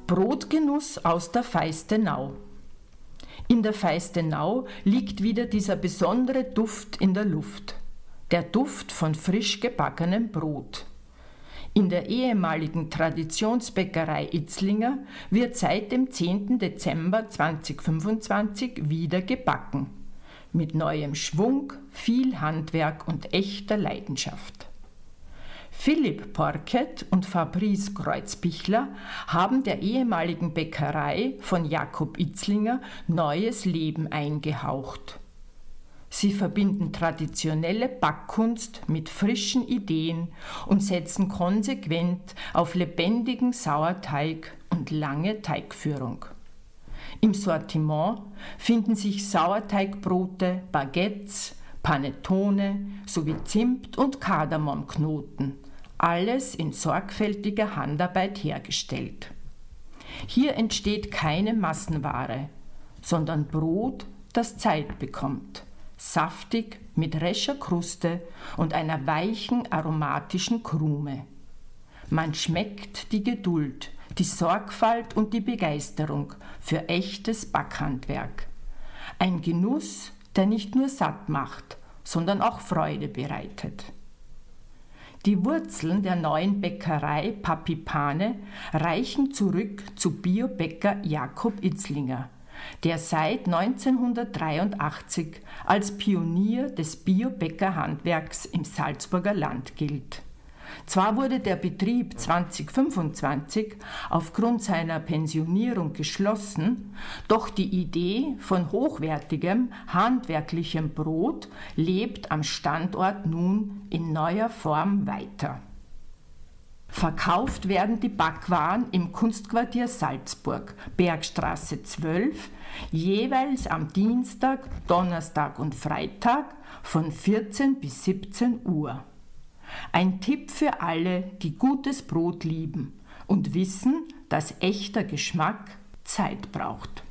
Brotgenuss aus der Feistenau. In der Feistenau liegt wieder dieser besondere Duft in der Luft. Der Duft von frisch gebackenem Brot. In der ehemaligen Traditionsbäckerei Itzlinger wird seit dem 10. Dezember 2025 wieder gebacken. Mit neuem Schwung, viel Handwerk und echter Leidenschaft. Philipp Porket und Fabrice Kreuzbichler haben der ehemaligen Bäckerei von Jakob Itzlinger neues Leben eingehaucht. Sie verbinden traditionelle Backkunst mit frischen Ideen und setzen konsequent auf lebendigen Sauerteig und lange Teigführung. Im Sortiment finden sich Sauerteigbrote, Baguettes, Panettone sowie Zimt- und Kardamomknoten, alles in sorgfältiger Handarbeit hergestellt. Hier entsteht keine Massenware, sondern Brot, das Zeit bekommt, saftig mit rescher Kruste und einer weichen aromatischen Krume. Man schmeckt die Geduld, die Sorgfalt und die Begeisterung für echtes Backhandwerk. Ein Genuss, der nicht nur satt macht, sondern auch Freude bereitet. Die Wurzeln der neuen Bäckerei Papi Pane reichen zurück zu Biobäcker Jakob Itzlinger, der seit 1983 als Pionier des Biobäckerhandwerks im Salzburger Land gilt. Zwar wurde der Betrieb 2025 aufgrund seiner Pensionierung geschlossen, doch die Idee von hochwertigem, handwerklichem Brot lebt am Standort nun in neuer Form weiter. Verkauft werden die Backwaren im Kunstquartier Salzburg, Bergstraße 12, jeweils am Dienstag, Donnerstag und Freitag von 14 bis 17 Uhr. Ein Tipp für alle, die gutes Brot lieben und wissen, dass echter Geschmack Zeit braucht.